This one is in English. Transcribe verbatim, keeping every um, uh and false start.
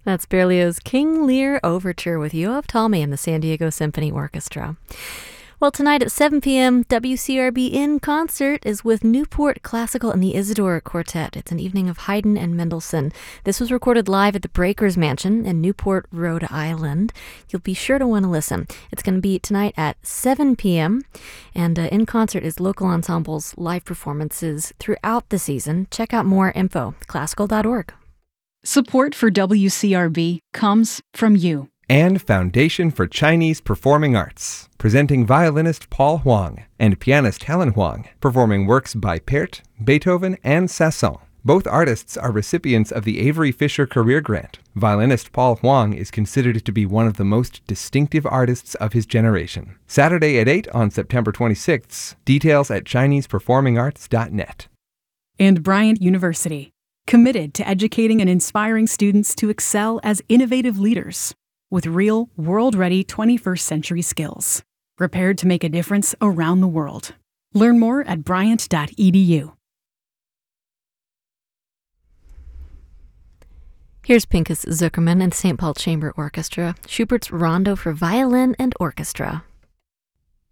That's Berlioz' King Lear Overture with Yoav Talmy and the San Diego Symphony Orchestra. Well, tonight at seven p.m., W C R B in concert is with Newport Classical and the Isidore Quartet. It's an evening of Haydn and Mendelssohn. This was recorded live at the Breakers Mansion in Newport, Rhode Island. You'll be sure to want to listen. It's going to be tonight at seven p.m., and uh, in concert is local ensembles' live performances throughout the season. Check out more info, classical dot org. Support for W C R B comes from you. And Foundation for Chinese Performing Arts, presenting violinist Paul Huang and pianist Helen Huang, performing works by Pärt, Beethoven, and Sasson. Both artists are recipients of the Avery Fisher Career Grant. Violinist Paul Huang is considered to be one of the most distinctive artists of his generation. Saturday at eight on September twenty-sixth. Details at chinese performing arts dot net. And Bryant University, committed to educating and inspiring students to excel as innovative leaders with real, world-ready twenty-first century skills, prepared to make a difference around the world. Learn more at bryant dot e d u. Here's Pinchas Zuckerman and Saint Paul Chamber Orchestra, Schubert's Rondo for Violin and Orchestra.